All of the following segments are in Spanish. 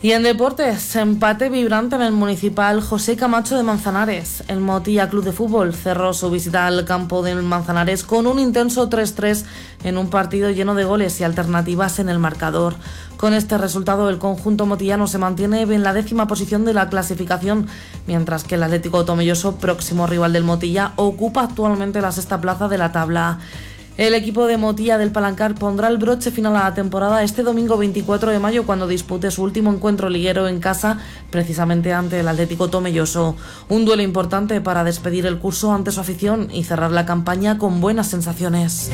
Y en deportes, empate vibrante en el Municipal José Camacho de Manzanares. El Motilla Club de Fútbol cerró su visita al campo del Manzanares con un intenso 3-3 en un partido lleno de goles y alternativas en el marcador. Con este resultado, el conjunto motillano se mantiene en la 10ª posición de la clasificación, mientras que el Atlético Tomelloso, próximo rival del Motilla, ocupa actualmente la 6ª plaza de la tabla. El equipo de Motilla del Palancar pondrá el broche final a la temporada este domingo 24 de mayo cuando dispute su último encuentro liguero en casa, precisamente ante el Atlético Tomelloso. Un duelo importante para despedir el curso ante su afición y cerrar la campaña con buenas sensaciones.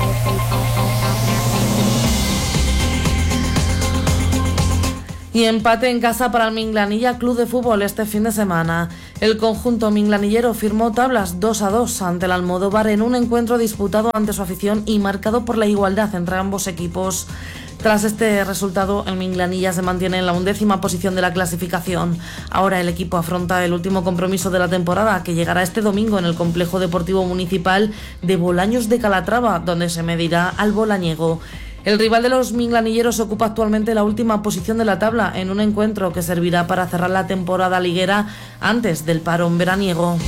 Y empate en casa para el Minglanilla Club de Fútbol este fin de semana. El conjunto minglanillero firmó tablas 2-2 ante el Almodóvar en un encuentro disputado ante su afición y marcado por la igualdad entre ambos equipos. Tras este resultado, el Minglanilla se mantiene en la 11ª posición de la clasificación. Ahora el equipo afronta el último compromiso de la temporada, que llegará este domingo en el Complejo Deportivo Municipal de Bolaños de Calatrava, donde se medirá al Bolañego. El rival de los minglanilleros ocupa actualmente la última posición de la tabla en un encuentro que servirá para cerrar la temporada liguera antes del parón veraniego.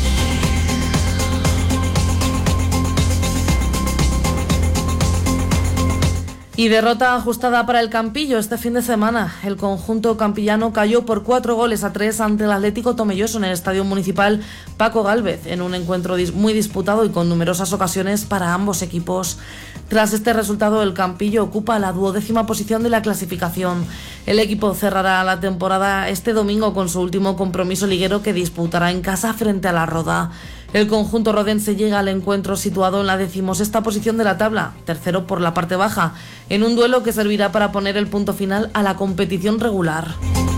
Y derrota ajustada para el Campillo este fin de semana. El conjunto campillano cayó por 4-3 ante el Atlético Tomelloso en el Estadio Municipal Paco Gálvez, en un encuentro muy disputado y con numerosas ocasiones para ambos equipos. Tras este resultado, el Campillo ocupa la 12ª posición de la clasificación. El equipo cerrará la temporada este domingo con su último compromiso liguero que disputará en casa frente a la Roda. El conjunto rodense llega al encuentro situado en la 16ª posición de la tabla, tercero por la parte baja, en un duelo que servirá para poner el punto final a la competición regular.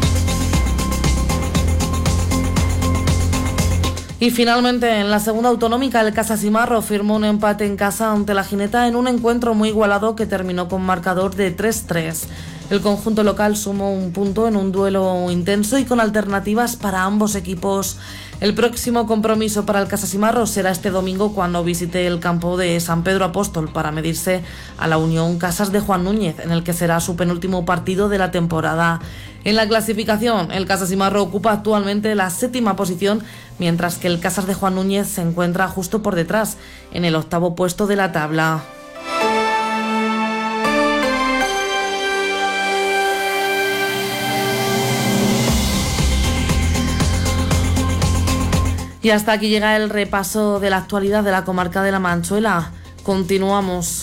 Y finalmente, en la segunda autonómica, el Casasimarro firmó un empate en casa ante la Gineta en un encuentro muy igualado que terminó con marcador de 3-3. El conjunto local sumó un punto en un duelo intenso y con alternativas para ambos equipos. El próximo compromiso para el Casasimarro será este domingo cuando visite el campo de San Pedro Apóstol para medirse a la Unión Casas de Juan Núñez, en el que será su penúltimo partido de la temporada. En la clasificación, el Casasimarro ocupa actualmente la 7ª posición, mientras que el Casas de Juan Núñez se encuentra justo por detrás, en el 8º puesto de la tabla. Y hasta aquí llega el repaso de la actualidad de la comarca de La Manchuela. Continuamos.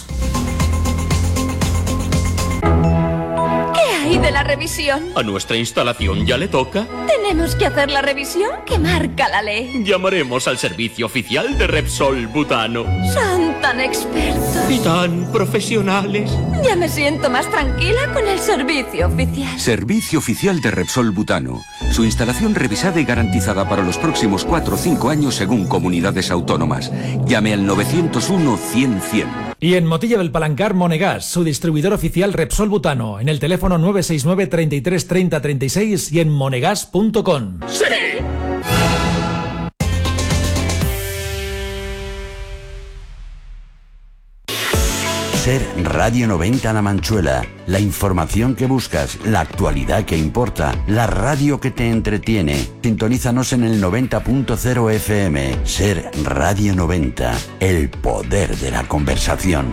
¿Qué hay de la revisión? ¿A nuestra instalación ya le toca? ¿Tenemos que hacer la revisión que marca la ley? Llamaremos al servicio oficial de Repsol Butano. Son tan expertos y tan profesionales. Ya me siento más tranquila con el servicio oficial. Servicio oficial de Repsol Butano. Su instalación revisada y garantizada para los próximos 4 o 5 años según comunidades autónomas. Llame al 901-100-100. Y en Motilla del Palancar, Monegas, su distribuidor oficial Repsol Butano, en el teléfono 969 33 30 36 y en monegas.com. ¡Sí! Ser Radio 90 La Manchuela, la información que buscas, la actualidad que importa, la radio que te entretiene. Sintonízanos en el 90.0 FM. Ser Radio 90, el poder de la conversación.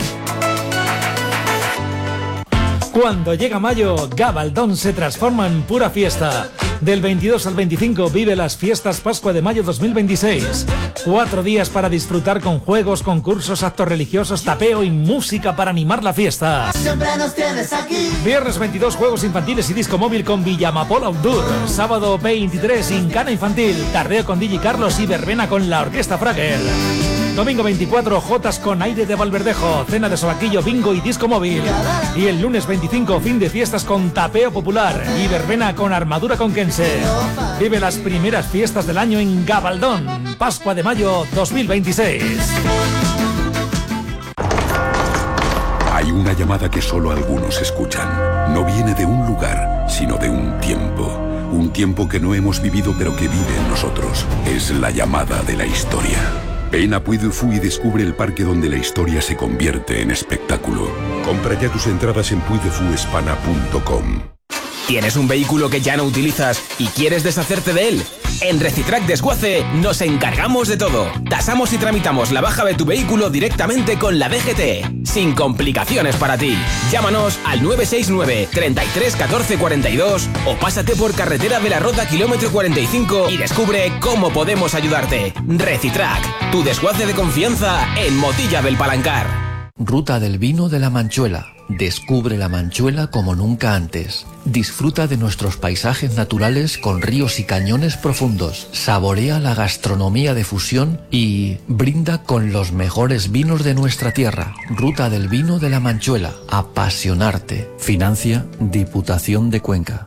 Cuando llega mayo, Gabaldón se transforma en pura fiesta. Del 22 al 25 vive las fiestas Pascua de Mayo 2026. 4 días para disfrutar con juegos, concursos, actos religiosos, tapeo y música para animar la fiesta. Siempre nos tienes aquí. Viernes 22, juegos infantiles y disco móvil con Villamapola Outdoor. Sábado 23, Incana Infantil, tardeo con DJ Carlos y verbena con la Orquesta Frager. Domingo 24, Jotas con aire de Valverdejo, cena de sobaquillo, bingo y disco móvil. Y el lunes 25, fin de fiestas con tapeo popular y verbena con armadura conquense. Vive las primeras fiestas del año en Gabaldón. Pascua de Mayo 2026. Hay una llamada que solo algunos escuchan. No viene de un lugar, sino de un tiempo. Un tiempo que no hemos vivido pero que vive en nosotros. Es la llamada de la historia. Ven a Puy du Fou y descubre el parque donde la historia se convierte en espectáculo. Compra ya tus entradas en puydefouespana.com. ¿Tienes un vehículo que ya no utilizas y quieres deshacerte de él? En Recitrac Desguace nos encargamos de todo. Tasamos y tramitamos la baja de tu vehículo directamente con la DGT, sin complicaciones para ti. Llámanos al 969 33 14 42 o pásate por Carretera de la Roda kilómetro 45 y descubre cómo podemos ayudarte. Recitrac, tu desguace de confianza en Motilla del Palancar. Ruta del Vino de la Manchuela. Descubre la Manchuela como nunca antes. Disfruta de nuestros paisajes naturales con ríos y cañones profundos. Saborea la gastronomía de fusión y brinda con los mejores vinos de nuestra tierra. Ruta del Vino de la Manchuela. Apasionarte. Financia Diputación de Cuenca.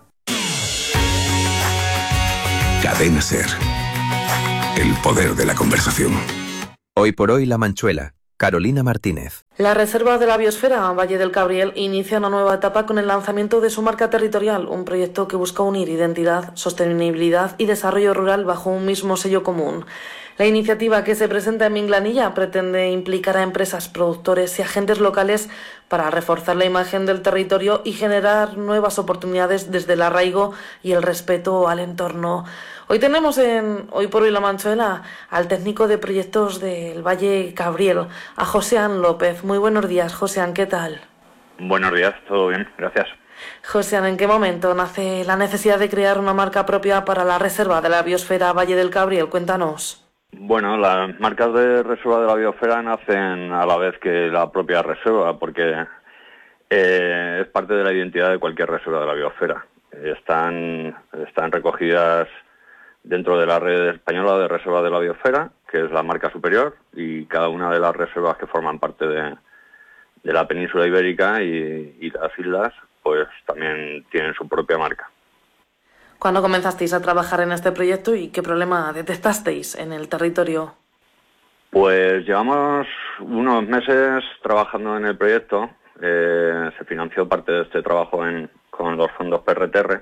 Cadena SER. El poder de la conversación. Hoy por hoy La Manchuela. Carolina Martínez. La Reserva de la Biosfera Valle del Cabriel inicia una nueva etapa con el lanzamiento de su marca territorial, un proyecto que busca unir identidad, sostenibilidad y desarrollo rural bajo un mismo sello común. La iniciativa que se presenta en Minglanilla pretende implicar a empresas, productores y agentes locales para reforzar la imagen del territorio y generar nuevas oportunidades desde el arraigo y el respeto al entorno. Hoy tenemos en Hoy por Hoy La Manchuela al técnico de proyectos del Valle Cabriel, a Josean López. Muy buenos días, Josean, ¿qué tal? Buenos días, todo bien, gracias. Josean, ¿en qué momento nace la necesidad de crear una marca propia para la Reserva de la Biosfera Valle del Cabriel? Cuéntanos. Bueno, las marcas de Reserva de la Biosfera nacen a la vez que la propia reserva, porque es parte de la identidad de cualquier reserva de la biosfera. Están recogidas dentro de la red española de Reserva de la Biosfera, que es la marca superior, y cada una de las reservas que forman parte de la península ibérica y las islas, pues también tienen su propia marca. ¿Cuándo comenzasteis a trabajar en este proyecto y qué problema detectasteis en el territorio? Pues llevamos unos meses trabajando en el proyecto. Se financió parte de este trabajo con los fondos PRTR.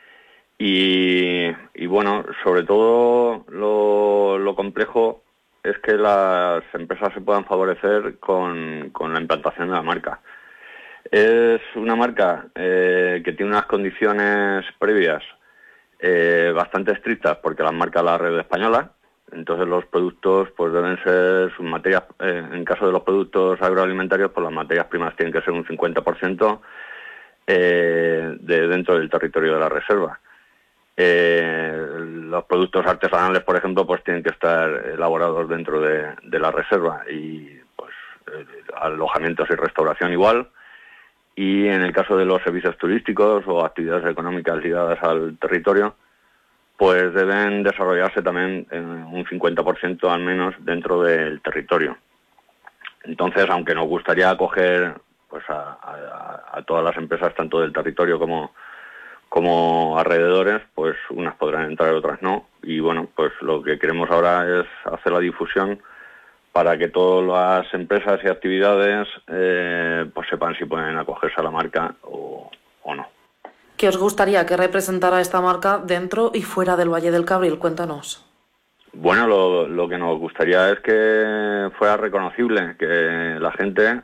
Y bueno, sobre todo lo complejo es que las empresas se puedan favorecer con la implantación de la marca. Es una marca que tiene unas condiciones previas bastante estrictas porque las marca la red española. Entonces los productos pues deben ser sus materias, en caso de los productos agroalimentarios, pues las materias primas tienen que ser un 50% de dentro del territorio de la reserva. Los productos artesanales, por ejemplo, pues tienen que estar elaborados dentro de la reserva y pues alojamientos y restauración igual. Y en el caso de los servicios turísticos o actividades económicas ligadas al territorio, pues deben desarrollarse también un 50% al menos dentro del territorio. Entonces, aunque nos gustaría acoger pues a todas las empresas, tanto del territorio como alrededores, pues unas podrán entrar, otras no. Y bueno, pues lo que queremos ahora es hacer la difusión para que todas las empresas y actividades pues sepan si pueden acogerse a la marca o no. ¿Qué os gustaría que representara esta marca dentro y fuera del Valle del Cabriel? Cuéntanos. Bueno, lo que nos gustaría es que fuera reconocible, que la gente,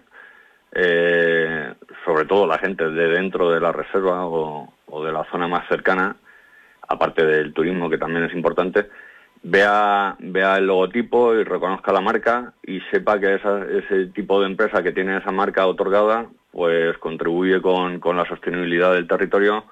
sobre todo la gente de dentro de la reserva o de la zona más cercana, aparte del turismo, que también es importante, vea el logotipo y reconozca la marca y sepa que ese tipo de empresa que tiene esa marca otorgada pues contribuye con la sostenibilidad del territorio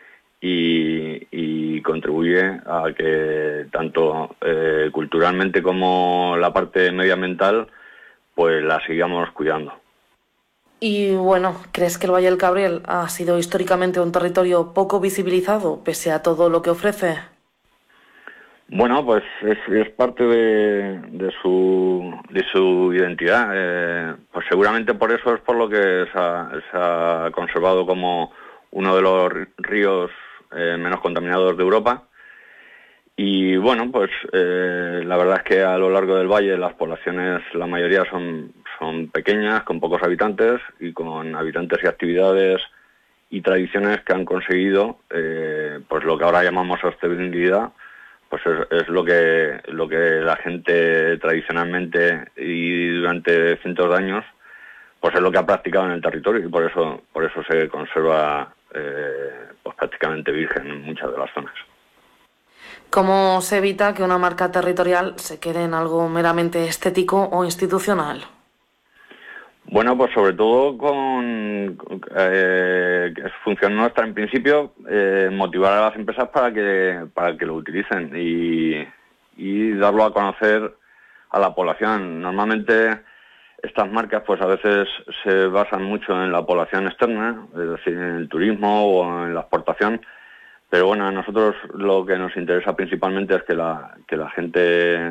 y contribuye a que tanto culturalmente como la parte medioambiental pues la sigamos cuidando. Y bueno, ¿crees que el Valle del Cabriel ha sido históricamente un territorio poco visibilizado pese a todo lo que ofrece? Bueno, pues es parte de su identidad. Pues seguramente por eso es por lo que se ha conservado como uno de los ríos menos contaminados de Europa. Y bueno, pues la verdad es que a lo largo del valle las poblaciones, la mayoría son pequeñas, con pocos habitantes y con habitantes y actividades y tradiciones que han conseguido pues lo que ahora llamamos sostenibilidad. Pues es lo que la gente tradicionalmente y durante cientos de años pues es lo que ha practicado en el territorio y por eso se conserva pues prácticamente virgen en muchas de las zonas. ¿Cómo se evita que una marca territorial se quede en algo meramente estético o institucional? Bueno, pues sobre todo con es función nuestra en principio, motivar a las empresas para que lo utilicen y darlo a conocer a la población. Normalmente estas marcas pues a veces se basan mucho en la población externa, es decir, en el turismo o en la exportación, pero bueno, a nosotros lo que nos interesa principalmente es que la gente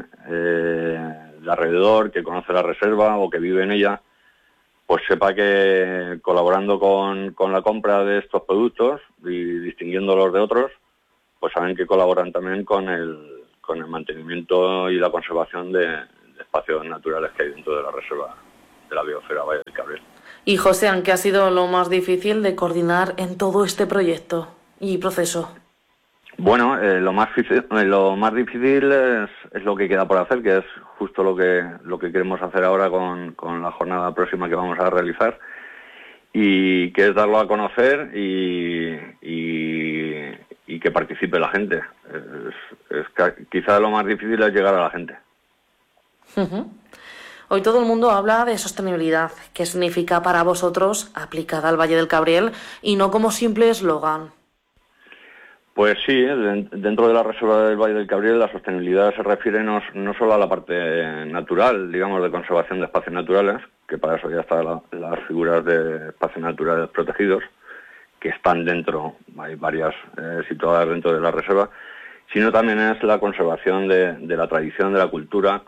de alrededor, que conoce la reserva o que vive en ella, pues sepa que colaborando con la compra de estos productos y distinguiéndolos de otros, pues saben que colaboran también con el mantenimiento y la conservación de espacios naturales que hay dentro de la reserva de la biosfera Valle del Cabriel. Y José, ¿qué ha sido lo más difícil de coordinar en todo este proyecto y proceso? Bueno, lo más difícil es lo que queda por hacer, que es justo lo que queremos hacer ahora con la jornada próxima que vamos a realizar, y que es darlo a conocer y que participe la gente. Quizá lo más difícil es llegar a la gente. Uh-huh. Hoy todo el mundo habla de sostenibilidad. ¿Qué significa para vosotros aplicada al Valle del Cabriel y no como simple eslogan? Pues sí, dentro de la reserva del Valle del Cabriel la sostenibilidad se refiere no solo a la parte natural, digamos, de conservación de espacios naturales, que para eso ya están las figuras de espacios naturales protegidos, que están dentro, hay varias situadas dentro de la reserva, sino también es la conservación de la tradición, de la cultura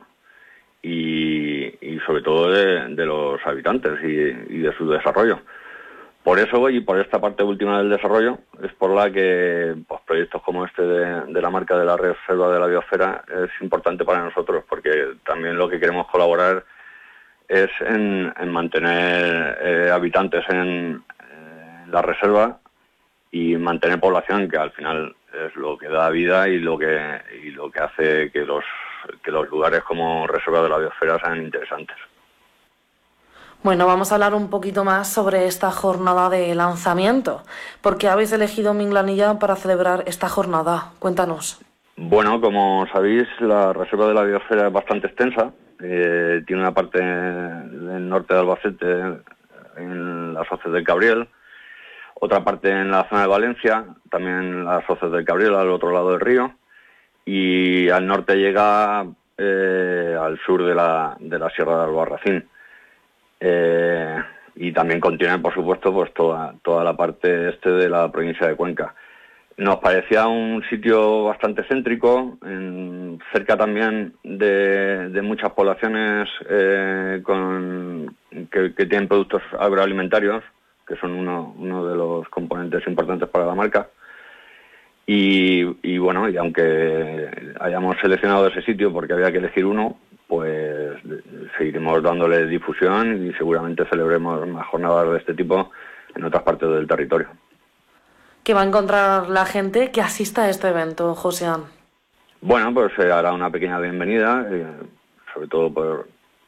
y sobre todo de los habitantes y de su desarrollo. Por eso y por esta parte última del desarrollo es por la que pues, proyectos como este de la marca de la reserva de la biosfera es importante para nosotros, porque también lo que queremos colaborar es en mantener habitantes en la reserva y mantener población, que al final es lo que da vida y lo que hace que los lugares como reserva de la biosfera sean interesantes. Bueno, vamos a hablar un poquito más sobre esta jornada de lanzamiento. ¿Por qué habéis elegido Minglanilla para celebrar esta jornada? Cuéntanos. Bueno, como sabéis, la reserva de la biosfera es bastante extensa. Tiene una parte del norte de Albacete, en las Hoces del Cabriel, otra parte en la zona de Valencia, también en las Hoces del Cabriel, al otro lado del río, y al norte llega al sur de la Sierra de Albarracín. Y también contiene, por supuesto, pues toda la parte este de la provincia de Cuenca. Nos parecía un sitio bastante céntrico, cerca también de muchas poblaciones que tienen productos agroalimentarios, que son uno de los componentes importantes para la marca. Y bueno, y aunque hayamos seleccionado ese sitio porque había que elegir uno, pues seguiremos dándole difusión y seguramente celebremos más jornadas de este tipo en otras partes del territorio. ¿Qué va a encontrar la gente que asista a este evento, Joseán? Bueno, pues se hará una pequeña bienvenida, sobre todo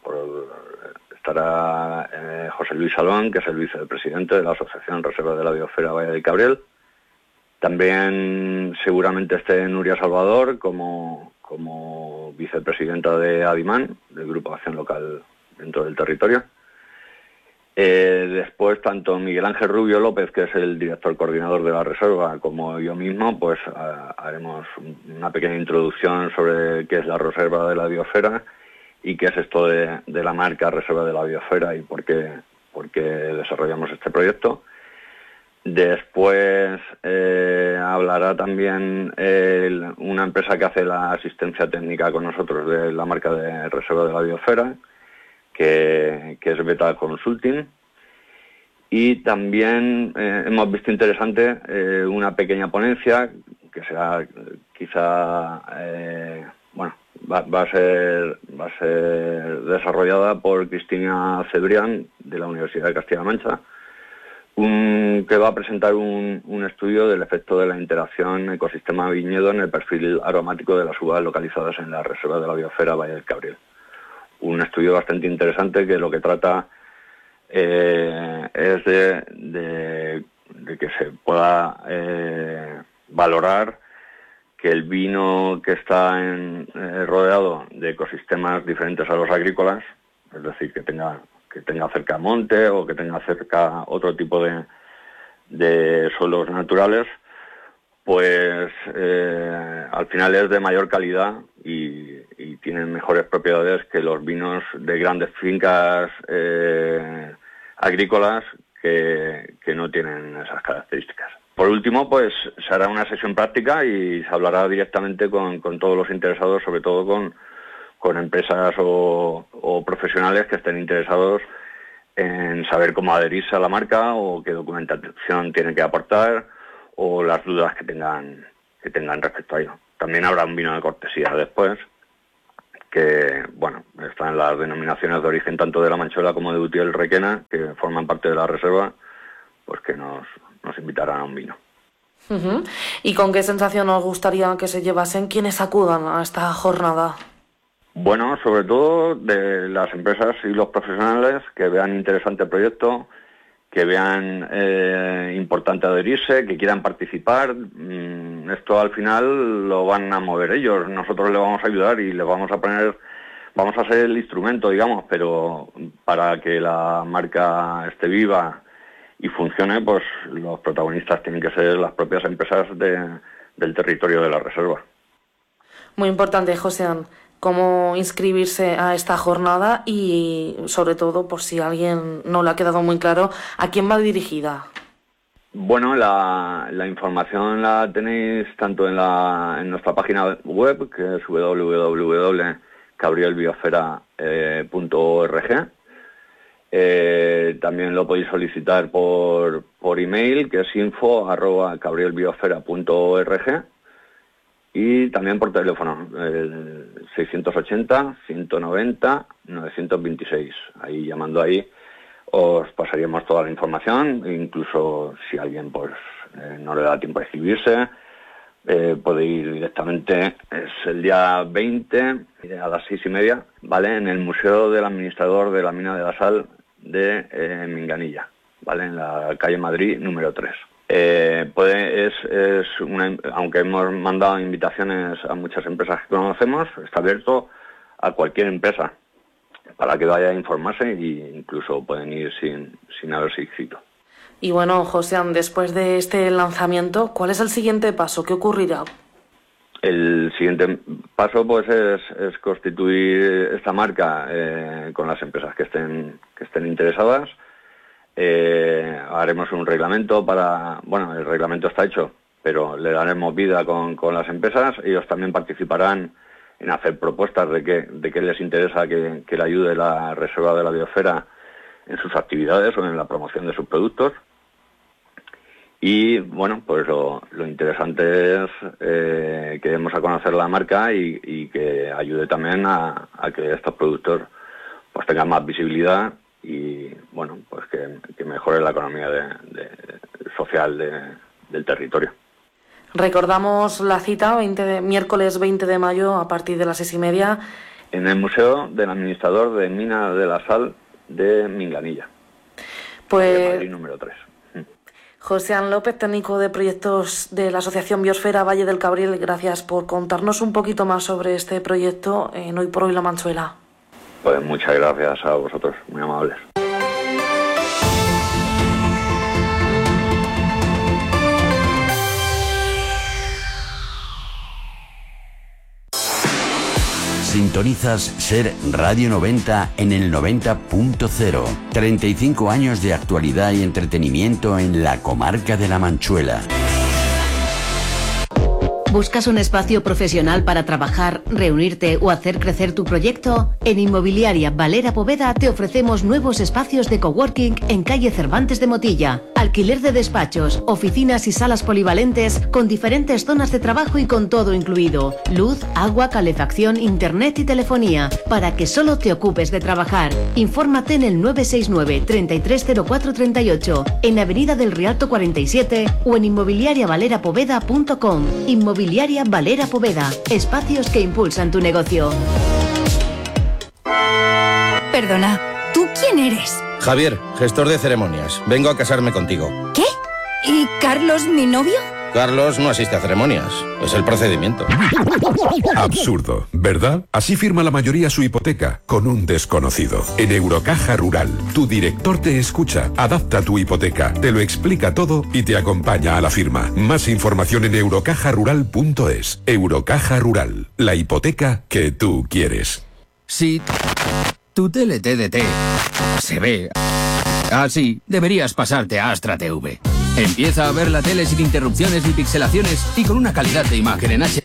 estará José Luis Salón, que es el vicepresidente de la Asociación Reserva de la Biosfera Valle del Cabriel. También seguramente esté Nuria Salvador como vicepresidenta de ADIMAN, del Grupo de Acción Local dentro del territorio. Después, tanto Miguel Ángel Rubio López, que es el director coordinador de la reserva, como yo mismo, pues haremos una pequeña introducción sobre qué es la reserva de la biosfera y qué es esto de la marca Reserva de la Biosfera y por qué desarrollamos este proyecto. Después hablará también una empresa que hace la asistencia técnica con nosotros de la marca de Reserva de la Biosfera, que es Beta Consulting. Y también hemos visto interesante una pequeña ponencia que será quizá va a ser desarrollada por Cristina Cebrián de la Universidad de Castilla-La Mancha, que va a presentar un estudio del efecto de la interacción ecosistema-viñedo en el perfil aromático de las uvas localizadas en la Reserva de la Biosfera Valle del Cabriel. Un estudio bastante interesante que lo que trata es de se pueda valorar que el vino que está rodeado de ecosistemas diferentes a los agrícolas, es decir, que tenga cerca monte o que tenga cerca otro tipo de suelos naturales, pues al final es de mayor calidad y tienen mejores propiedades que los vinos de grandes fincas agrícolas que no tienen esas características. Por último, pues se hará una sesión práctica y se hablará directamente con todos los interesados, sobre todo con empresas o profesionales que estén interesados en saber cómo adherirse a la marca o qué documentación tienen que aportar o las dudas que tengan respecto a ello. También habrá un vino de cortesía después, que bueno, están las denominaciones de origen tanto de La Manchuela como de Utiel Requena, que forman parte de la reserva, pues que nos invitarán a un vino. Uh-huh. ¿Y con qué sensación os gustaría que se llevasen quienes acudan a esta jornada? Bueno, sobre todo de las empresas y los profesionales que vean interesante el proyecto, que vean importante adherirse, que quieran participar. Esto al final lo van a mover ellos, nosotros les vamos a ayudar y les vamos a ser el instrumento, digamos, pero para que la marca esté viva y funcione, pues los protagonistas tienen que ser las propias empresas del territorio de la reserva. Muy importante, Josean, cómo inscribirse a esta jornada y, sobre todo, por si a alguien no le ha quedado muy claro, ¿a quién va dirigida? Bueno, la información la tenéis tanto en nuestra página web, que es www.cabrielbiosfera.org. También lo podéis solicitar por email, que es info@cabrielbiosfera.org, y también por teléfono, 680-190-926. Ahí, llamando ahí, os pasaríamos toda la información. Incluso si alguien pues no le da tiempo a inscribirse, puede ir directamente. Es el día 20 a las 6:30, ¿vale? En el Museo del Administrador de la Mina de la Sal de Minganilla, ¿vale? En la calle Madrid número 3. Aunque hemos mandado invitaciones a muchas empresas que conocemos, está abierto a cualquier empresa para que vaya a informarse e incluso pueden ir sin haberse inscrito. Y bueno, Josean, después de este lanzamiento, ¿cuál es el siguiente paso? ¿Qué ocurrirá? El siguiente paso pues es constituir esta marca con las empresas que estén interesadas. Haremos un reglamento el reglamento está hecho, pero le daremos vida con las empresas. Ellos también participarán en hacer propuestas de qué les interesa que le ayude la Reserva de la Biosfera en sus actividades o en la promoción de sus productos. Y bueno, pues lo interesante es que demos a conocer la marca y que ayude también a que estos productos pues tengan más visibilidad y bueno, pues que mejore la economía social del territorio. Recordamos la cita, miércoles 20 de mayo a partir de las 6:30. En el Museo del Administrador de Mina de la Sal de Minganilla. Pues Madrid número 3. Josean López, técnico de proyectos de la Asociación Biosfera Valle del Cabriel, gracias por contarnos un poquito más sobre este proyecto en Hoy por Hoy La Manchuela. Pues muchas gracias a vosotros, muy amables. Sintonizas Ser Radio 90 en el 90.0. 35 años de actualidad y entretenimiento en la comarca de La Manchuela. ¿Buscas un espacio profesional para trabajar, reunirte o hacer crecer tu proyecto? En Inmobiliaria Valera Poveda te ofrecemos nuevos espacios de coworking en calle Cervantes de Motilla. Alquiler de despachos, oficinas y salas polivalentes con diferentes zonas de trabajo y con todo incluido. Luz, agua, calefacción, internet y telefonía para que solo te ocupes de trabajar. Infórmate en el 969 330438 en Avenida del Rialto 47 o en inmobiliariavaleravpoveda.com. Inmobiliaria Valera Poveda. Espacios que impulsan tu negocio. Perdona, ¿tú quién eres? Javier, gestor de ceremonias. Vengo a casarme contigo. ¿Qué? ¿Y Carlos, mi novio? Carlos no asiste a ceremonias. Es el procedimiento. Absurdo, ¿verdad? Así firma la mayoría su hipoteca, con un desconocido. En Eurocaja Rural, tu director te escucha, adapta tu hipoteca, te lo explica todo y te acompaña a la firma. Más información en eurocajarural.es. Eurocaja Rural, la hipoteca que tú quieres. Si tu tele TDT se ve así, deberías pasarte a Astra TV. Empieza a ver la tele sin interrupciones ni pixelaciones y con una calidad de imagen en HD